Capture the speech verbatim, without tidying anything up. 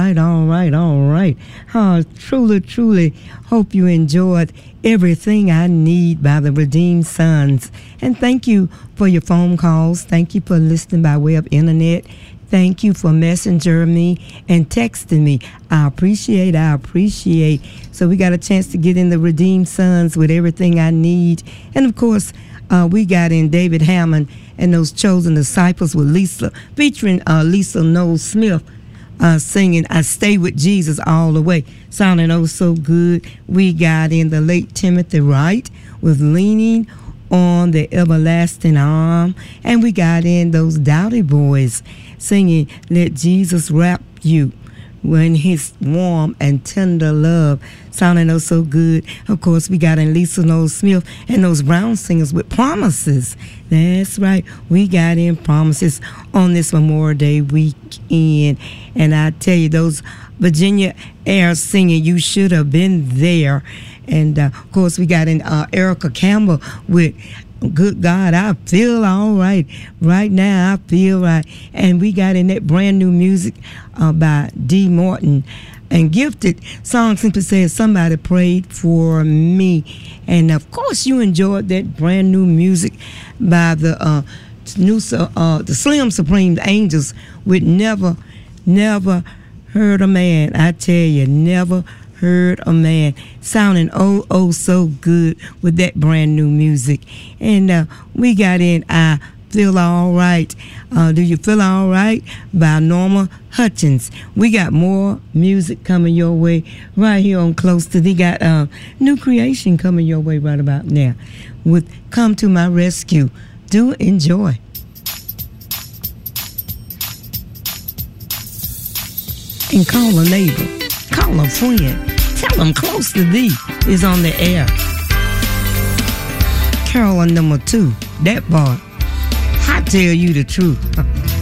right, all right, all right. Uh, truly, truly hope you enjoyed Everything I Need by the Redeemed Sons. And thank you for your phone calls. Thank you for listening by way of internet. Thank you for messengering me and texting me. I appreciate, I appreciate. So we got a chance to get in the Redeemed Sons with Everything I Need. And of course, uh, we got in David Hammond and those Chosen Disciples with Lisa, featuring uh, Lisa Noel Smith, uh, singing I Stay With Jesus All the Way. Sounding oh so good. We got in the late Timothy Wright with Leaning on the Everlasting Arm. And we got in those Dowdy Boys singing Let Jesus Wrap You when His warm and tender love. Sounding oh so good. Of course, we got in Lisa Noel Smith and those Brown singers with Promises. That's right. We got in Promises on this Memorial Day weekend. And I tell you, those Virginia Air singing You Should Have Been There. And, uh, of course, we got in uh, Erica Campbell with Good God, I Feel All Right. Right now, I feel right. And we got in that brand new music uh, by Dee Morton. And Gifted song simply says, Somebody Prayed For Me. And, of course, you enjoyed that brand new music by the uh, new uh, the Slim Supreme Angels with Never, Never Heard a Man. I tell you, never heard a man. Sounding oh, oh, so good with that brand new music. And uh, we got in I Feel All Right. Uh, Do You Feel All Right? By Norma Hutchins. We got more music coming your way right here on Close to the. Got uh, new creation coming your way right about now with Come to My Rescue. Do enjoy. And call a neighbor, call a friend, tell them Close to Thee is on the air. Carolyn number two, that boy, I tell you the truth.